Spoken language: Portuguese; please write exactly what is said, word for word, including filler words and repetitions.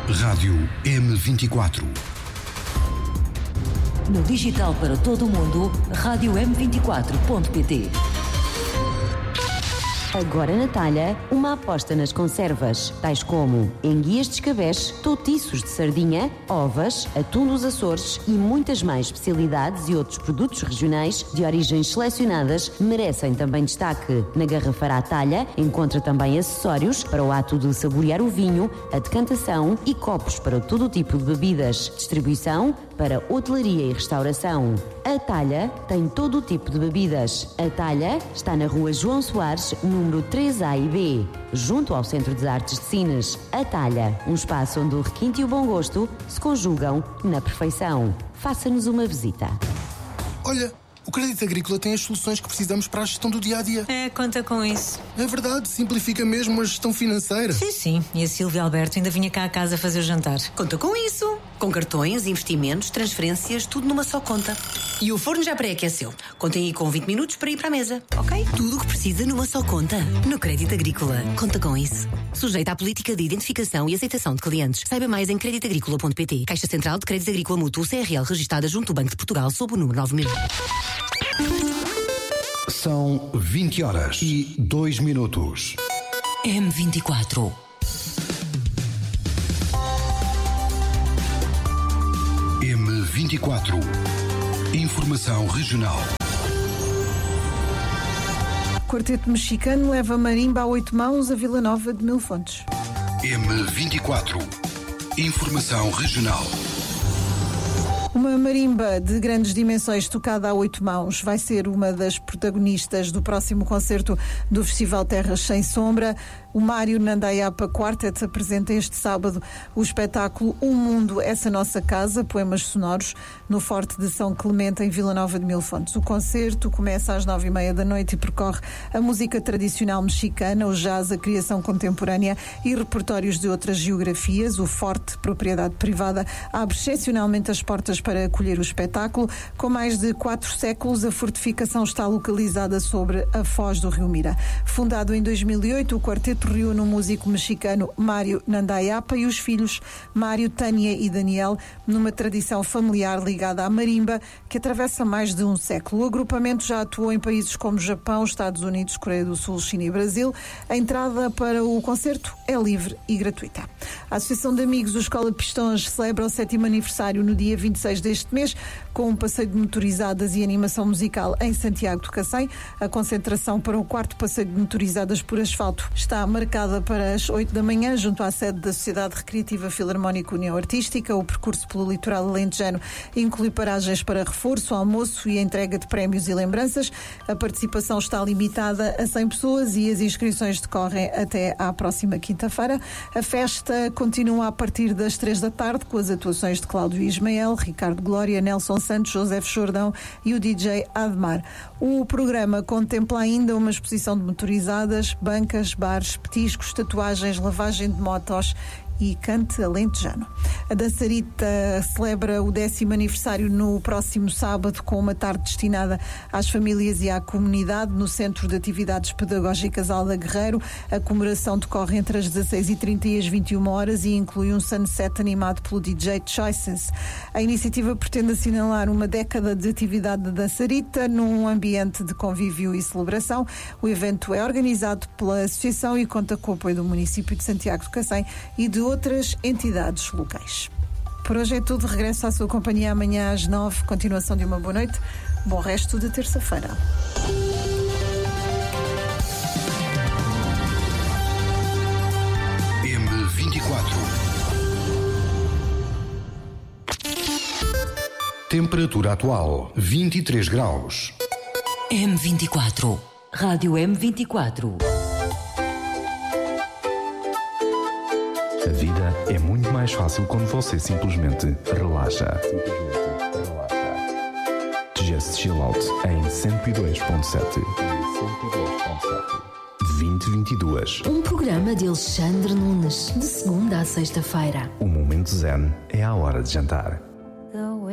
Rádio M vinte e quatro. No digital para todo o mundo, rádio m vinte e quatro ponto pt. Agora na talha, uma aposta nas conservas, tais como enguias de escabeche, toutiços de sardinha, ovas, atum dos Açores e muitas mais especialidades e outros produtos regionais de origens selecionadas merecem também destaque. Na garrafeira à talha, encontra também acessórios para o ato de saborear o vinho, a decantação e copos para todo o tipo de bebidas. Distribuição para hotelaria e restauração. A Talha tem todo o tipo de bebidas. A Talha está na rua João Soares, número três A e B, junto ao Centro de Artes de Sines. A Talha, um espaço onde o requinte e o bom gosto se conjugam na perfeição. Faça-nos uma visita. Olha, o Crédito Agrícola tem as soluções que precisamos para a gestão do dia-a-dia. É, conta com isso. É verdade, simplifica mesmo a gestão financeira. Sim, sim. E a Silvia Alberto ainda vinha cá a casa fazer o jantar. Conta com isso. Com cartões, investimentos, transferências, tudo numa só conta. E o forno já pré-aqueceu. Contem aí com vinte minutos para ir para a mesa, ok? Tudo o que precisa numa só conta. No Crédito Agrícola. Conta com isso. Sujeita à política de identificação e aceitação de clientes. Saiba mais em crédito agrícola ponto pt. Caixa Central de Crédito Agrícola Mútuo C R L, registada junto ao Banco de Portugal sob o número nove mil. São vinte horas e dois minutos. M vinte e quatro. M vinte e quatro. Informação regional. Quarteto mexicano leva marimba a oito mãos a Vila Nova de Mil Fontes. M vinte e quatro. Informação regional. Uma marimba de grandes dimensões tocada a oito mãos vai ser uma das protagonistas do próximo concerto do Festival Terras Sem Sombra. O Mário Nandayapa Quartet apresenta este sábado o espetáculo Um Mundo, Essa Nossa Casa, poemas sonoros, no Forte de São Clemente, em Vila Nova de Mil Fontes. O concerto começa às nove e meia da noite e percorre a música tradicional mexicana, o jazz, a criação contemporânea e repertórios de outras geografias. O Forte, propriedade privada, abre excepcionalmente as portas para acolher o espetáculo. Com mais de quatro séculos, a fortificação está localizada sobre a foz do Rio Mira. Fundado em dois mil e oito, o quarteto reúne o músico mexicano Mário Nandayapa e os filhos Mário, Tânia e Daniel, numa tradição familiar ligada à marimba que atravessa mais de um século. O agrupamento já atuou em países como Japão, Estados Unidos, Coreia do Sul, China e Brasil. A entrada para o concerto é livre e gratuita. A Associação de Amigos do Escola de Pistões celebra o sétimo aniversário no dia vinte e seis deste mês, com um passeio de motorizadas e animação musical em Santiago do Cacém. A concentração para o quarto passeio de motorizadas por asfalto está marcada para as oito da manhã, junto à sede da Sociedade Recreativa Filarmónica União Artística. O percurso pelo litoral alentejano inclui paragens para reforço, almoço e entrega de prémios e lembranças. A participação está limitada a cem pessoas e as inscrições decorrem até à próxima quinta-feira. A festa continua a partir das três da tarde, com as atuações de Cláudio Ismael, Ricardo Glória, Nelson Santos, José Jordão e o D J Admar. O programa contempla ainda uma exposição de motorizadas, bancas, bares, petiscos, tatuagens, lavagem de motos e cante alentejano. A dançarita celebra o décimo aniversário no próximo sábado, com uma tarde destinada às famílias e à comunidade no Centro de Atividades Pedagógicas Alda Guerreiro. A comemoração decorre entre as dezasseis e trinta e as vinte e uma horas e inclui um sunset animado pelo D J Choices. A iniciativa pretende assinalar uma década de atividade da dançarita num ambiente de convívio e celebração. O evento é organizado pela Associação e conta com o apoio do município de Santiago do Cacém e de outras entidades locais. Por hoje é tudo. Regresso à sua companhia amanhã às nove. Continuação de uma boa noite. Bom resto de terça-feira. M vinte e quatro. Temperatura atual vinte e três graus. M vinte e quatro. Rádio M vinte e quatro. A vida é muito mais fácil quando você simplesmente relaxa. Simplesmente relaxa. Just Chill Out em cento e dois ponto sete. vinte e vinte e dois. Um programa de Alexandre Nunes, de segunda a sexta-feira. O momento zen é a hora de jantar.